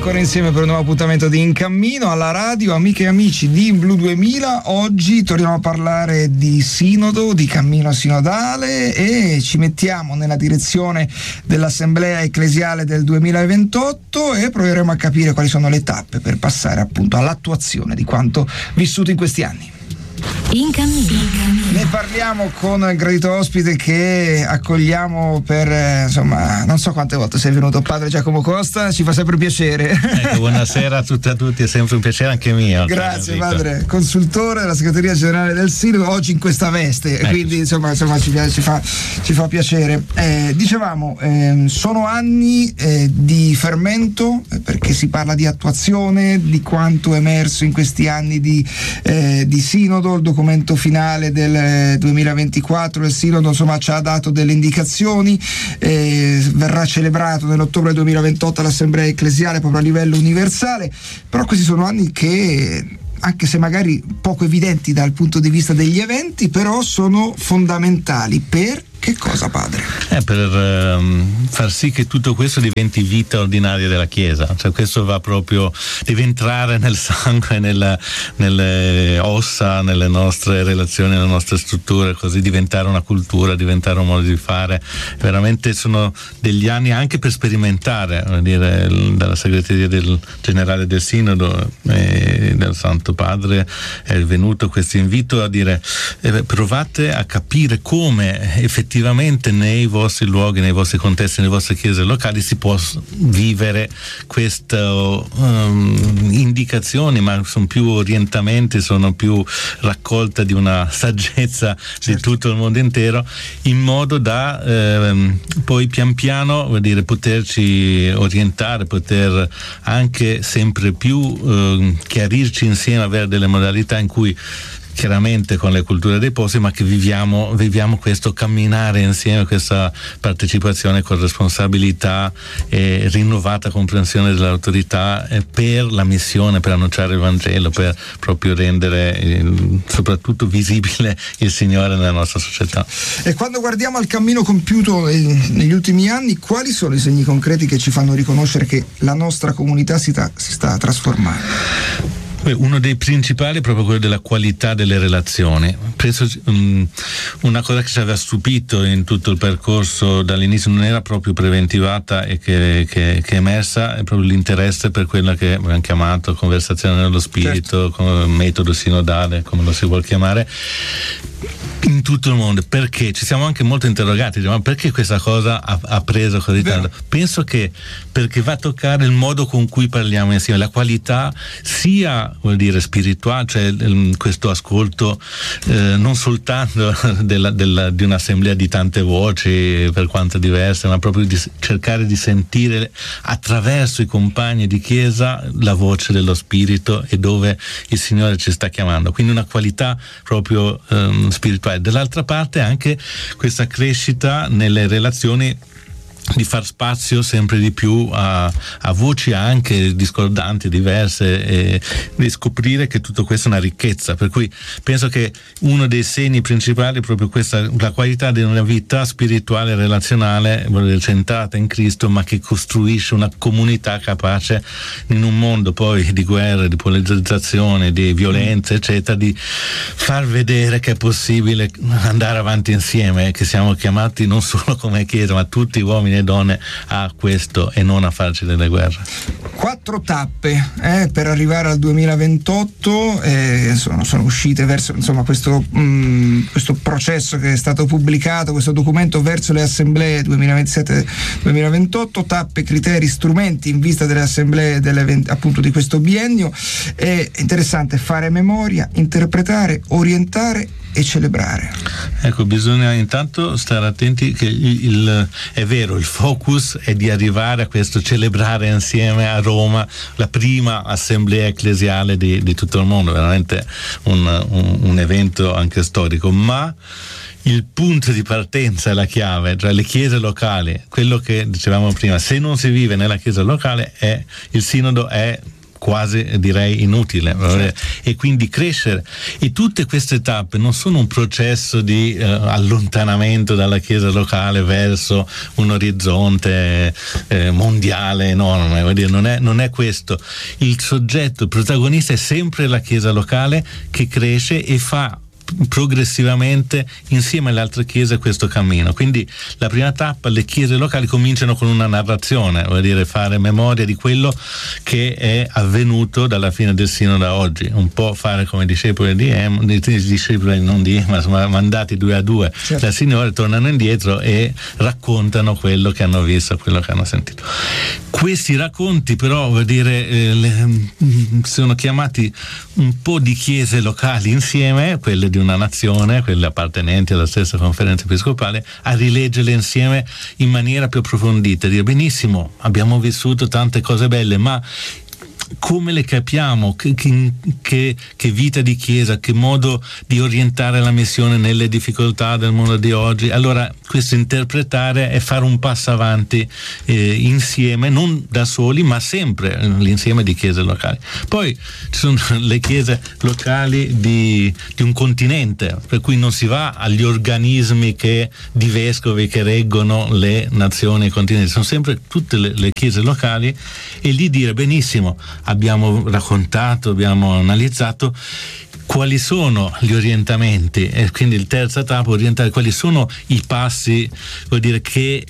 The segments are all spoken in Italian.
ancora insieme per un nuovo appuntamento di In Cammino alla radio, amiche e amici di Blu 2000. Oggi torniamo a parlare di sinodo, di cammino sinodale, e ci mettiamo nella direzione dell'Assemblea Ecclesiale del 2028 e proveremo a capire quali sono le tappe per passare appunto all'attuazione di quanto vissuto in questi anni. In Cammino. Ne parliamo con il gradito ospite che accogliamo per insomma, non so quante volte sei venuto, padre Giacomo Costa, ci fa sempre piacere. Ecco, buonasera a tutte e a tutti, è sempre un piacere anche mio. Grazie padre, consultore della segreteria generale del Sinodo, oggi in questa veste, ecco. Quindi insomma ci fa piacere. Dicevamo, sono anni di fermento, perché si parla di attuazione, di quanto è emerso in questi anni di Sinodo. Il documento finale del 2024 del Sinodo insomma ci ha dato delle indicazioni, verrà celebrato nell'ottobre 2028 all'Assemblea Ecclesiale proprio a livello universale, però questi sono anni che, anche se magari poco evidenti dal punto di vista degli eventi, però sono fondamentali per che cosa, padre? Per far sì che tutto questo diventi vita ordinaria della Chiesa, cioè questo deve entrare nel sangue, nelle ossa, nelle nostre relazioni, nelle nostre strutture, così diventare una cultura, diventare un modo di fare. Veramente sono degli anni anche per sperimentare, dalla segreteria generale del Sinodo e del Santo Padre è venuto questo invito a dire provate a capire come effettivamente nei vostri luoghi, nei vostri contesti, nelle vostre chiese locali si può vivere queste indicazioni, ma sono più orientamenti, sono più raccolta di una saggezza di tutto il mondo intero, in modo da poi pian piano poterci orientare, poter anche sempre più chiarirci insieme, avere delle modalità in cui chiaramente con le culture dei posti, ma che viviamo questo camminare insieme, questa partecipazione con responsabilità e rinnovata comprensione dell'autorità per la missione, per annunciare il Vangelo, per proprio rendere soprattutto visibile il Signore nella nostra società. E quando guardiamo al cammino compiuto negli ultimi anni, quali sono i segni concreti che ci fanno riconoscere che la nostra comunità si sta trasformando? Uno dei principali è proprio quello della qualità delle relazioni. Penso una cosa che ci aveva stupito in tutto il percorso dall'inizio, non era proprio preventivata e che è emersa, è proprio l'interesse per quella che abbiamo chiamato conversazione nello spirito, certo, metodo sinodale, come lo si vuol chiamare, in tutto il mondo. Perché ci siamo anche molto interrogati, ma perché questa cosa ha preso così tanto? Penso che perché va a toccare il modo con cui parliamo insieme, la qualità sia spirituale, cioè questo ascolto non soltanto di un'assemblea di tante voci, per quanto diverse, ma proprio di cercare di sentire attraverso i compagni di chiesa la voce dello spirito e dove il Signore ci sta chiamando, quindi una qualità proprio spirituale. Dall'altra parte anche questa crescita nelle relazioni, di far spazio sempre di più a voci anche discordanti, diverse, e di scoprire che tutto questo è una ricchezza. Per cui penso che uno dei segni principali è proprio questa, la qualità di una vita spirituale e relazionale centrata in Cristo, ma che costruisce una comunità capace, in un mondo poi di guerre, di polarizzazione, di violenza eccetera, di far vedere che è possibile andare avanti insieme, che siamo chiamati non solo come Chiesa, ma tutti uomini e donne a questo e non a farci delle guerre. 4 tappe per arrivare al 2028, sono uscite verso questo processo che è stato pubblicato, questo documento verso le assemblee 2027-2028, tappe, criteri, strumenti in vista delle assemblee appunto di questo biennio. È interessante fare memoria, interpretare, orientare e celebrare. Ecco, bisogna intanto stare attenti che è vero, il focus è di arrivare a questo celebrare insieme a Roma la prima assemblea ecclesiale di tutto il mondo, veramente un evento anche storico, ma il punto di partenza è la chiave, cioè le chiese locali, quello che dicevamo prima, se non si vive nella chiesa locale il sinodo è quasi direi inutile, certo. E quindi crescere, e tutte queste tappe non sono un processo di allontanamento dalla chiesa locale verso un orizzonte mondiale enorme, vuol dire, non è questo. Il soggetto, il protagonista è sempre la chiesa locale, che cresce e fa progressivamente insieme alle altre chiese questo cammino. Quindi la prima tappa, le chiese locali cominciano con una narrazione, vuol dire fare memoria di quello che è avvenuto dalla fine del sinodo a oggi, un po' fare come discepoli discepoli non di Emmaus, ma mandati 2 a 2 certo. dal Signore, tornano indietro e raccontano quello che hanno visto, quello che hanno sentito. Questi racconti però, vuol dire, sono chiamati un po' di chiese locali insieme, quelle di una nazione, quelle appartenenti alla stessa conferenza episcopale, a rileggerle insieme in maniera più approfondita, dire benissimo, abbiamo vissuto tante cose belle, ma come le capiamo, che vita di chiesa, che modo di orientare la missione nelle difficoltà del mondo di oggi. Allora questo interpretare è fare un passo avanti insieme, non da soli ma sempre l'insieme di chiese locali. Poi ci sono le chiese locali di un continente, per cui non si va agli organismi di vescovi che reggono le nazioni e i continenti, sono sempre tutte le chiese locali, e lì dire benissimo, abbiamo raccontato, abbiamo analizzato quali sono gli orientamenti, e quindi il terza tappa, orientare quali sono i passi, vuol dire che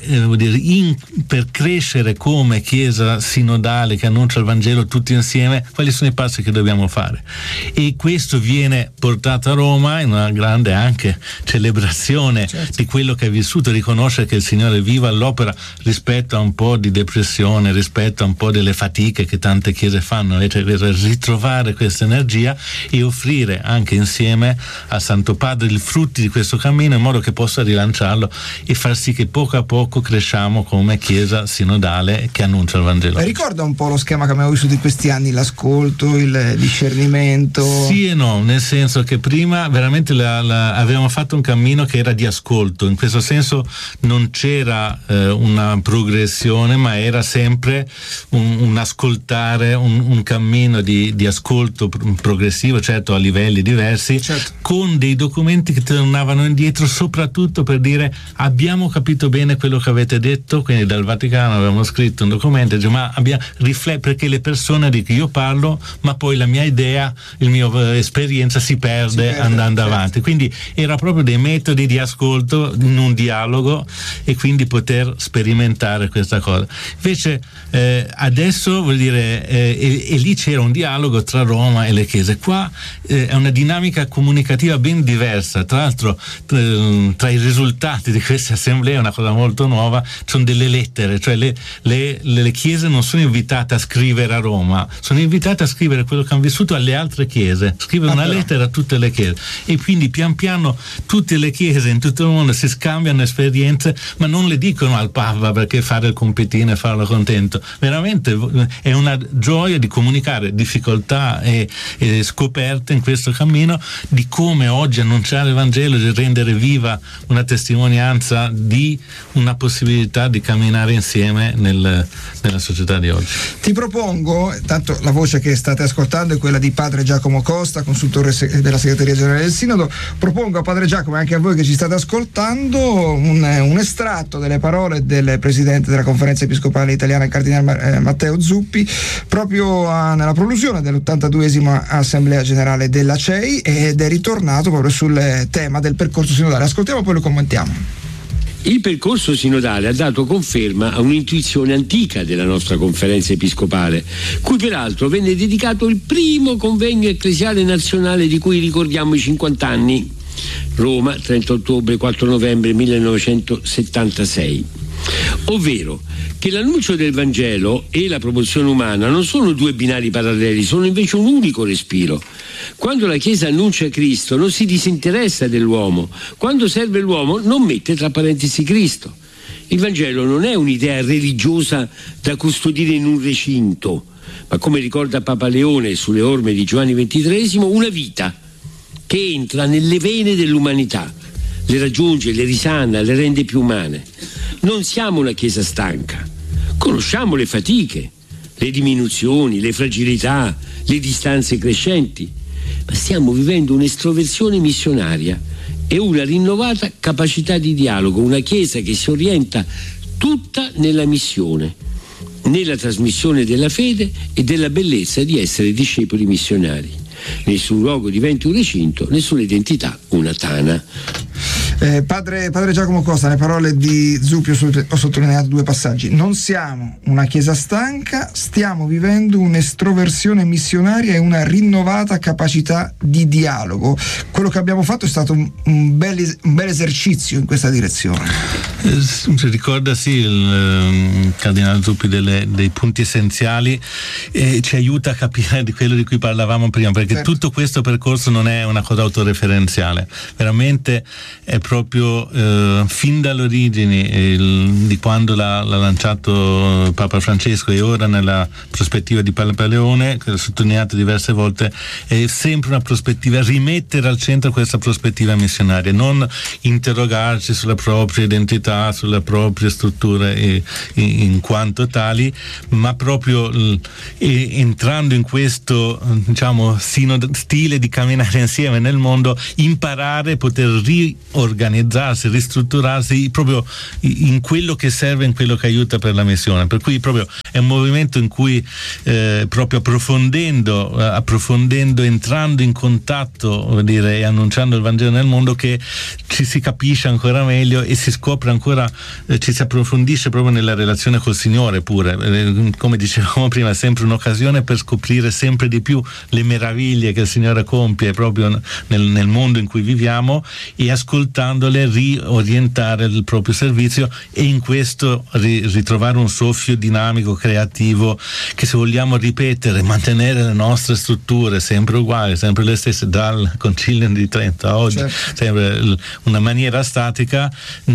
per crescere come chiesa sinodale che annuncia il Vangelo tutti insieme, quali sono i passi che dobbiamo fare. E questo viene portato a Roma in una grande anche celebrazione certo. di quello che è vissuto, riconoscere che il Signore è vivo all'opera rispetto a un po' di depressione, rispetto a un po' delle fatiche che tante chiese fanno, invece ritrovare questa energia e offrire anche insieme a Santo Padre i frutti di questo cammino, in modo che possa rilanciarlo e far sì che poco a poco cresciamo come chiesa sinodale che annuncia il Vangelo. Ricorda un po' lo schema che abbiamo vissuto in questi anni, l'ascolto, il discernimento? Sì e no, nel senso che prima veramente avevamo fatto un cammino che era di ascolto, in questo senso non c'era una progressione, ma era sempre un ascoltare, un cammino di ascolto progressivo, certo a livelli diversi, certo. con dei documenti che tornavano indietro, soprattutto per dire abbiamo capito bene quello che avete detto, quindi dal Vaticano avevamo scritto un documento, ma perché le persone dicono io parlo, ma poi la mia idea, la mia esperienza si perde andando certo. avanti, quindi era proprio dei metodi di ascolto in un dialogo, e quindi poter sperimentare questa cosa. Invece adesso vuol dire e lì c'era un dialogo tra Roma e le chiese, qua è una dinamica comunicativa ben diversa. Tra l'altro tra i risultati di queste assemblee, una cosa molto nuova, sono delle lettere, cioè le chiese non sono invitate a scrivere a Roma, sono invitate a scrivere quello che hanno vissuto alle altre chiese, scrivere una lettera a tutte le chiese, e quindi pian piano tutte le chiese in tutto il mondo si scambiano esperienze, ma non le dicono al Papa perché fare il compitino e farlo contento, veramente è una gioia di comunicare difficoltà e scoperte in questo cammino di come oggi annunciare il Vangelo, di rendere viva una testimonianza di una possibilità di camminare insieme nella società di oggi. Ti propongo, tanto la voce che state ascoltando è quella di Padre Giacomo Costa, consultore della Segreteria Generale del Sinodo. Propongo a Padre Giacomo e anche a voi che ci state ascoltando un estratto delle parole del Presidente della Conferenza Episcopale Italiana, il Cardinale Matteo Zuppi, proprio nella prolusione dell'82esima Assemblea Generale della CEI, ed è ritornato proprio sul tema del percorso sinodale. Ascoltiamo, poi lo commentiamo. Il percorso sinodale ha dato conferma a un'intuizione antica della nostra conferenza episcopale, cui peraltro venne dedicato il primo convegno ecclesiale nazionale di cui ricordiamo i 50 anni. Roma, 30 ottobre, 4 novembre 1976. Ovvero che l'annuncio del Vangelo e la promozione umana non sono due binari paralleli, sono invece un unico respiro. Quando la Chiesa annuncia Cristo non si disinteressa dell'uomo, quando serve l'uomo non mette tra parentesi Cristo. Il Vangelo non è un'idea religiosa da custodire in un recinto, ma come ricorda Papa Leone sulle orme di Giovanni XXIII, una vita che entra nelle vene dell'umanità, le raggiunge, le risana, le rende più umane. Non siamo una Chiesa stanca, conosciamo le fatiche, le diminuzioni, le fragilità, le distanze crescenti, ma stiamo vivendo un'estroversione missionaria e una rinnovata capacità di dialogo, una Chiesa che si orienta tutta nella missione, nella trasmissione della fede e della bellezza di essere discepoli missionari. Nessun luogo diventi un recinto, nessuna identità una tana. Padre Giacomo Costa, nelle parole di Zuppi ho sottolineato 2 passaggi. Non siamo una Chiesa stanca, stiamo vivendo un'estroversione missionaria e una rinnovata capacità di dialogo. Quello che abbiamo fatto è stato un bel esercizio in questa direzione. Si ricorda il Cardinale Zuppi dei punti essenziali e ci aiuta a capire di quello di cui parlavamo prima, perché certo, tutto questo percorso non è una cosa autoreferenziale, veramente è proprio fin dall'origine di quando l'ha lanciato Papa Francesco e ora nella prospettiva di Papa Leone, che l'ho sottolineato diverse volte, è sempre una prospettiva, rimettere al centro questa prospettiva missionaria, non interrogarci sulla propria identità, sulle proprie strutture in quanto tali, ma proprio entrando in questo stile di camminare insieme nel mondo, imparare, poter riorganizzarsi, ristrutturarsi proprio in quello che serve, in quello che aiuta per la missione. Per cui proprio è un movimento in cui proprio approfondendo, entrando in contatto e annunciando il Vangelo nel mondo, che ci si capisce ancora meglio e si scopre ancora, ci si approfondisce proprio nella relazione col Signore pure. Come dicevamo prima, è sempre un'occasione per scoprire sempre di più le meraviglie che il Signore compie proprio nel mondo in cui viviamo, e ascoltandole riorientare il proprio servizio e in questo ritrovare un soffio dinamico, creativo, che se vogliamo ripetere, mantenere le nostre strutture sempre uguali, sempre le stesse dal Concilio di Trento a oggi, certo, sempre una maniera statica,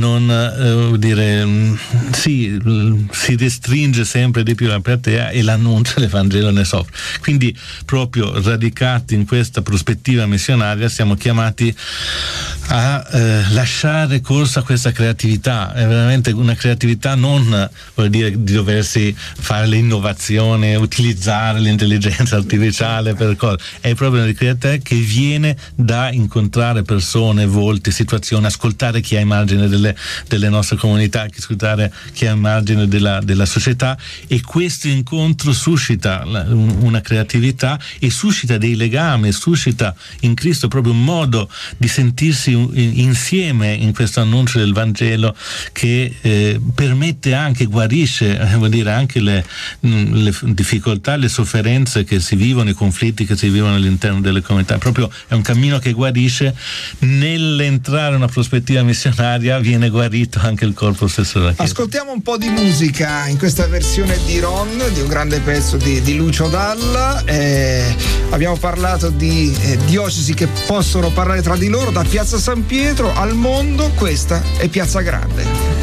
si restringe sempre di più la platea e l'annuncio dell'Evangelo ne soffre. Quindi proprio radicati in questa prospettiva missionaria siamo chiamati a lasciare corso a questa creatività. È veramente una creatività, non vuol dire di doversi fare l'innovazione, utilizzare l'intelligenza artificiale per cose, è proprio una creatività che viene da incontrare persone, volti, situazioni, ascoltare chi è a immagine delle nostre comunità, ascoltare chi è a immagine della società, e questo incontro suscita una creatività e suscita dei legami, suscita in Cristo proprio un modo di sentirsi insieme in questo annuncio del Vangelo che permette anche, guarisce, vuol dire anche le difficoltà, le sofferenze che si vivono, i conflitti che si vivono all'interno delle comunità. Proprio è un cammino che guarisce. Nell'entrare in una prospettiva missionaria viene guarito anche il corpo stesso della Chiesa. Ascoltiamo un po' di musica in questa versione di Ron, di un grande pezzo di Lucio Dalla. Abbiamo parlato di diocesi che possono parlare tra di loro, da Piazza San Pietro al mondo. Questa è Piazza Grande.